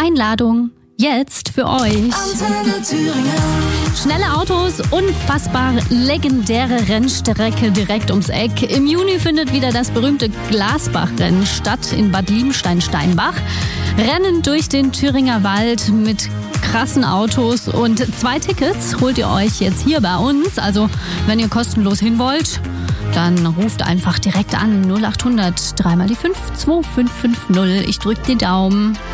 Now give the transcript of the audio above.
Einladung jetzt für euch. Antenne Thüringen. Schnelle Autos, unfassbar legendäre Rennstrecke direkt ums Eck. Im Juni findet wieder das berühmte Glasbach-Rennen statt in Bad Liebenstein-Steinbach. Rennen durch den Thüringer Wald mit krassen Autos und 2 Tickets holt ihr euch jetzt hier bei uns. Also wenn ihr kostenlos hin wollt, dann ruft einfach direkt an 0800 3 mal die 5 2550. Ich drück die Daumen.